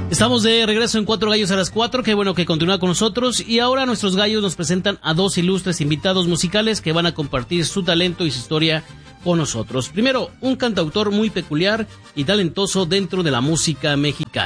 Estamos de regreso en Cuatro Gallos a las 4, qué bueno que continúa con nosotros. Y ahora nuestros gallos nos presentan a dos ilustres invitados musicales que van a compartir su talento y su historia con nosotros. Primero, un cantautor muy peculiar y talentoso dentro de la música mexicana.